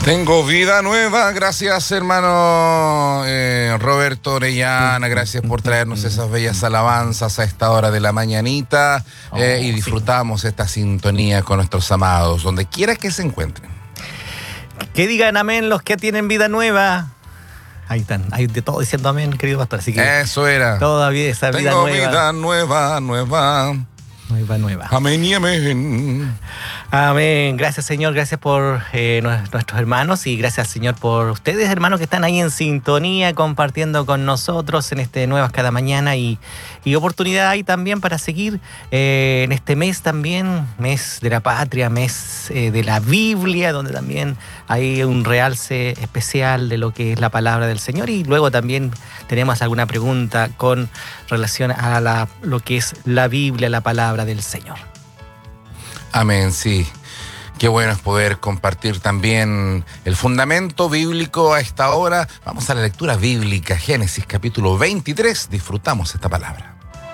Tengo vida nueva, gracias hermano Roberto Orellana, gracias por traernos esas bellas alabanzas a esta hora de la mañanita y disfrutamos esta sintonía con nuestros amados, donde quiera que se encuentren. Que digan amén los que tienen vida nueva. Ahí están, hay de todo diciendo amén, querido pastor, así que eso era. Todavía esa vida nueva. Tengo vida nueva. Nueva. Amén y amén. Amén. Gracias, Señor. Gracias por nuestros hermanos y gracias, Señor, por ustedes, hermanos, que están ahí en sintonía, compartiendo con nosotros en este Nuevas Cada Mañana y oportunidad ahí también para seguir en este mes también, mes de la patria, mes de la Biblia, donde también hay un realce especial de lo que es la palabra del Señor y luego también tenemos alguna pregunta con relación a lo que es la Biblia, la palabra del Señor. Amén, sí. Qué bueno es poder compartir también el fundamento bíblico a esta hora. Vamos a la lectura bíblica, Génesis capítulo 23. Disfrutamos esta palabra.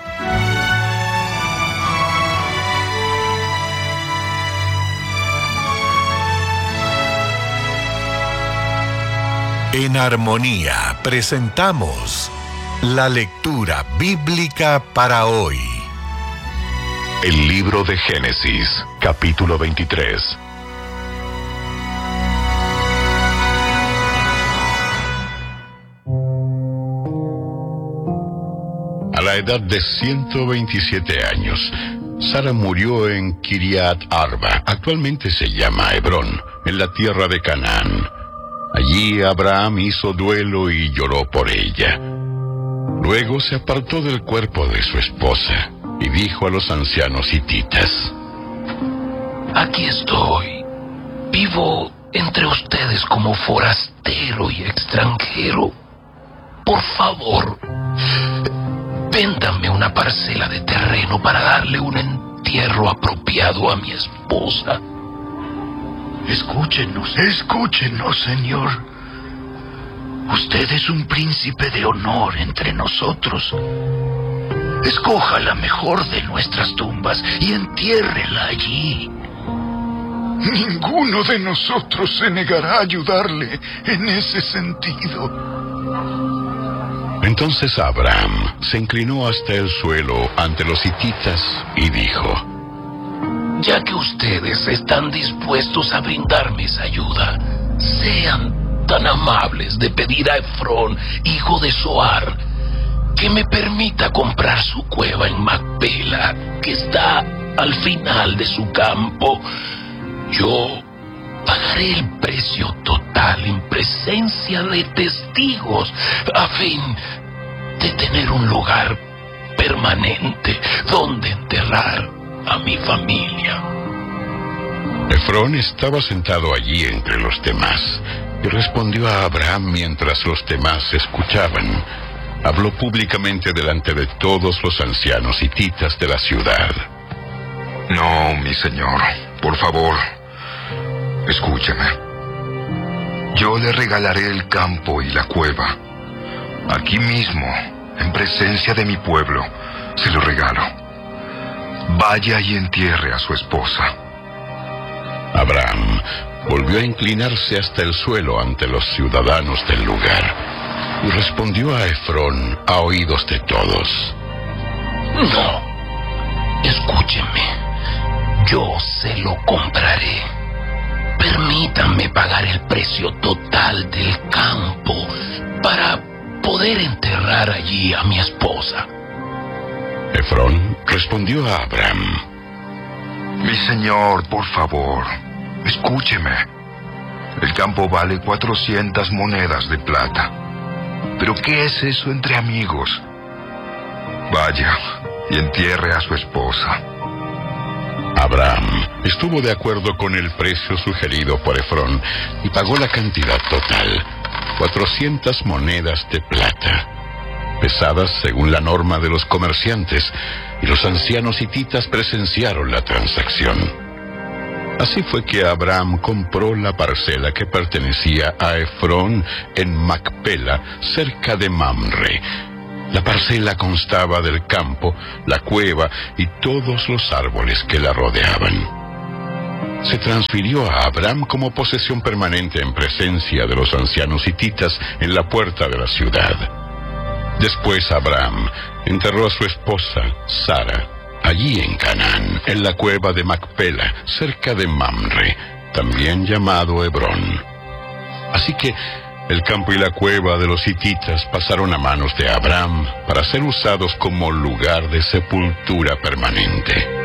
En Armonía presentamos la lectura bíblica para hoy. El libro de Génesis, capítulo 23. A la edad de 127 años, Sara murió en Kiriat Arba, actualmente se llama Hebrón, en la tierra de Canaán. Allí Abraham hizo duelo y lloró por ella. Luego se apartó del cuerpo de su esposa y dijo a los ancianos hititas: Aquí estoy. Vivo entre ustedes como forastero y extranjero. Por favor, véndanme una parcela de terreno para darle un entierro apropiado a mi esposa. Escúchenos, señor. Usted es un príncipe de honor entre nosotros. Escoja la mejor de nuestras tumbas y entiérrela allí. Ninguno de nosotros se negará a ayudarle en ese sentido. Entonces Abraham se inclinó hasta el suelo ante los hititas y dijo: Ya que ustedes están dispuestos a brindarme esa ayuda, sean tan amables de pedir a Efrón, hijo de Zohar, que me permita comprar su cueva en Macpela, que está al final de su campo. Yo pagaré el precio total en presencia de testigos, a fin de tener un lugar permanente donde enterrar a mi familia. Efrón estaba sentado allí entre los demás y respondió a Abraham mientras los demás escuchaban. Habló públicamente delante de todos los ancianos hititas de la ciudad. No, mi señor, por favor, escúcheme. Yo le regalaré el campo y la cueva. Aquí mismo, en presencia de mi pueblo, se lo regalo. Vaya y entierre a su esposa. Abraham volvió a inclinarse hasta el suelo ante los ciudadanos del lugar y respondió a Efrón a oídos de todos: No, escúcheme, yo se lo compraré. Permítanme pagar el precio total del campo para poder enterrar allí a mi esposa. Efrón respondió a Abraham: Mi señor, por favor, escúcheme. El campo vale 400 monedas de plata. ¿Pero qué es eso entre amigos? Vaya y entierre a su esposa. Abraham estuvo de acuerdo con el precio sugerido por Efrón y pagó la cantidad total, 400 monedas de plata, pesadas según la norma de los comerciantes, y los ancianos hititas presenciaron la transacción. Así fue que Abraham compró la parcela que pertenecía a Efrón en Macpela, cerca de Mamre. La parcela constaba del campo, la cueva y todos los árboles que la rodeaban. se transfirió a Abram como posesión permanente en presencia de los ancianos hititas en la puerta de la ciudad. Después Abram enterró a su esposa, Sara, allí en Canaán, en la cueva de Macpela, cerca de Mamre, también llamado Hebrón. Así que el campo y la cueva de los hititas pasaron a manos de Abram para ser usados como lugar de sepultura permanente.